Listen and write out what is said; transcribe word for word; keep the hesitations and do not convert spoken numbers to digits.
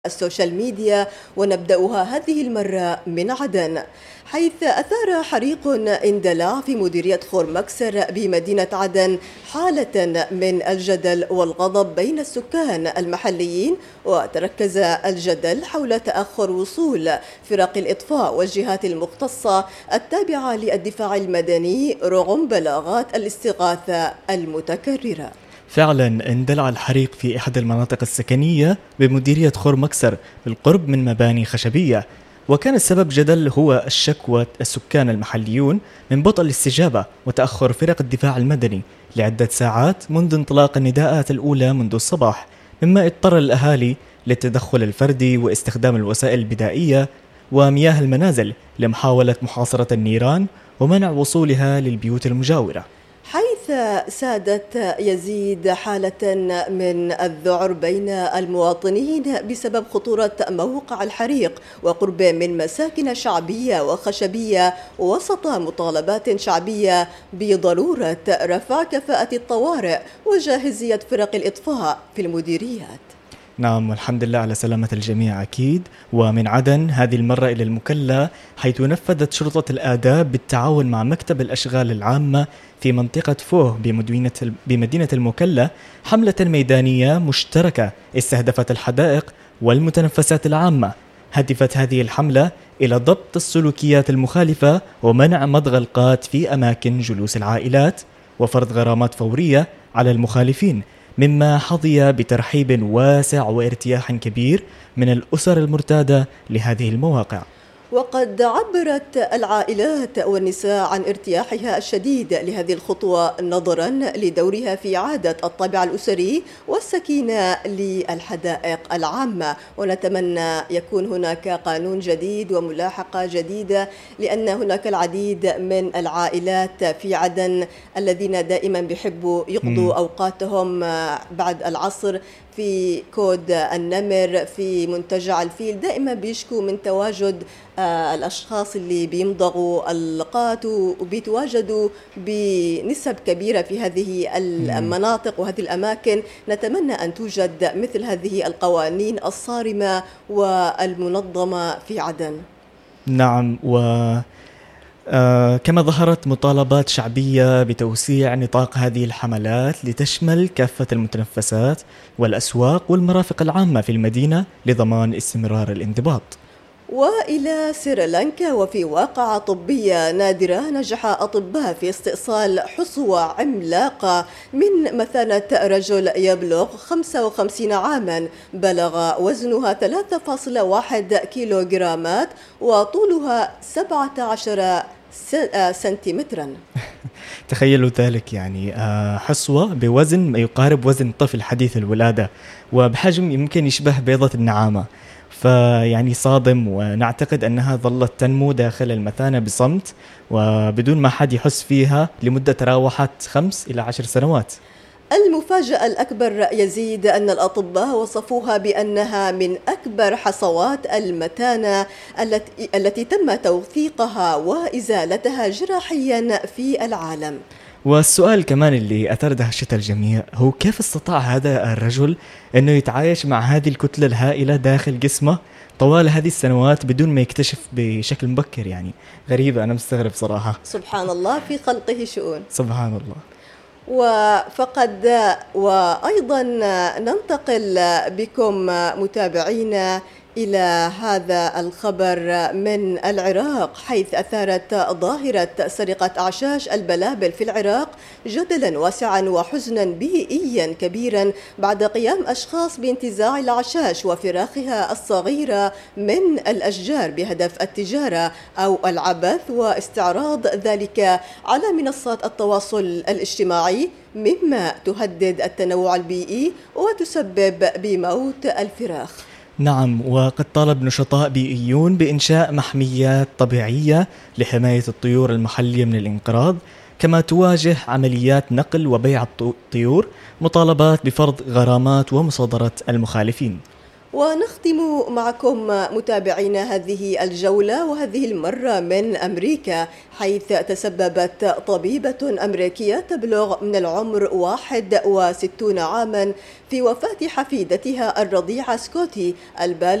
السوشيال ميديا، ونبدأها هذه المرة من عدن، حيث أثار حريق اندلع في مديرية خور مكسر بمدينة عدن حالة من الجدل والغضب بين السكان المحليين. وتركز الجدل حول تأخر وصول فرق الإطفاء والجهات المختصة التابعة للدفاع المدني رغم بلاغات الاستغاثة المتكررة. فعلا اندلع الحريق في إحدى المناطق السكنية بمديرية خور مكسر بالقرب من مباني خشبية، وكان السبب جدل هو الشكوى السكان المحليون من بطء الاستجابة وتأخر فرق الدفاع المدني لعدة ساعات منذ انطلاق النداءات الأولى منذ الصباح، مما اضطر الأهالي للتدخل الفردي واستخدام الوسائل البدائية ومياه المنازل لمحاولة محاصرة النيران ومنع وصولها للبيوت المجاورة، حيث سادت يزيد حالة من الذعر بين المواطنين بسبب خطورة موقع الحريق وقرب من مساكن شعبية وخشبية، وسط مطالبات شعبية بضرورة رفع كفاءة الطوارئ وجاهزية فرق الإطفاء في المديريات. نعم، والحمد لله على سلامة الجميع أكيد. ومن عدن هذه المرة إلى المكلا، حيث نفذت شرطة الآداب بالتعاون مع مكتب الأشغال العامة في منطقة فوه بمدينة بمدينة المكلا حملة ميدانية مشتركة استهدفت الحدائق والمتنفسات العامة. هدفت هذه الحملة إلى ضبط السلوكيات المخالفة ومنع مضغ القات في أماكن جلوس العائلات وفرض غرامات فورية على المخالفين، مما حظي بترحيب واسع وارتياح كبير من الأسر المرتادة لهذه المواقع. وقد عبرت العائلات والنساء عن ارتياحها الشديد لهذه الخطوة نظرا لدورها في إعادة الطابع الأسري والسكينة للحدائق العامة. ونتمنى يكون هناك قانون جديد وملاحقة جديدة، لأن هناك العديد من العائلات في عدن الذين دائما بيحبوا يقضوا أوقاتهم بعد العصر في كود النمر في منتجع الفيل، دائما بيشكوا من تواجد الأشخاص اللي بيمضغوا اللقات وبيتواجدوا بنسب كبيرة في هذه المناطق وهذه الأماكن. نتمنى أن توجد مثل هذه القوانين الصارمة والمنظمة في عدن. نعم، و آه كما ظهرت مطالبات شعبية بتوسيع نطاق هذه الحملات لتشمل كافة المتنفسات والأسواق والمرافق العامة في المدينة لضمان استمرار الانضباط. وإلى سريلانكا، وفي واقعة طبية نادرة نجح أطباء في استئصال حصوة عملاقة من مثانة رجل يبلغ خمسة وخمسين عاما، بلغ وزنها ثلاثة فاصلة واحد كيلوغرامات وطولها سبعة عشر سنتيمترا. تخيلوا ذلك، يعني حصوة بوزن ما يقارب وزن طفل حديث الولادة وبحجم يمكن يشبه بيضة النعامة، فيعني صادم. ونعتقد أنها ظلت تنمو داخل المثانة بصمت وبدون ما حد يحس فيها لمدة تراوحت خمس إلى عشر سنوات. المفاجأة الأكبر يزيد أن الأطباء وصفوها بأنها من أكبر حصوات المثانة التي, التي تم توثيقها وإزالتها جراحيا في العالم. والسؤال كمان اللي أثار دهشة الجميع هو كيف استطاع هذا الرجل أنه يتعايش مع هذه الكتلة الهائلة داخل جسمه طوال هذه السنوات بدون ما يكتشف بشكل مبكر. يعني غريبة، أنا مستغرب صراحة. سبحان الله، في خلقه شؤون. سبحان الله. وفقد وأيضا ننتقل بكم متابعينا إلى هذا الخبر من العراق، حيث أثارت ظاهرة سرقة أعشاش البلابل في العراق جدلا واسعا وحزنا بيئيا كبيرا بعد قيام أشخاص بانتزاع الأعشاش وفراخها الصغيرة من الأشجار بهدف التجارة أو العبث واستعراض ذلك على منصات التواصل الاجتماعي، مما تهدد التنوع البيئي وتسبب بموت الفراخ. نعم، وقد طالب نشطاء بيئيون بإنشاء محميات طبيعية لحماية الطيور المحلية من الانقراض، كما تواجه عمليات نقل وبيع الطيور مطالبات بفرض غرامات ومصادرة المخالفين. ونختم معكم متابعينا هذه الجولة، وهذه المرة من أمريكا، حيث تسببت طبيبة أمريكية تبلغ من العمر واحد وستين عاما في وفاة حفيدتها الرضيعة سكوتي البالغة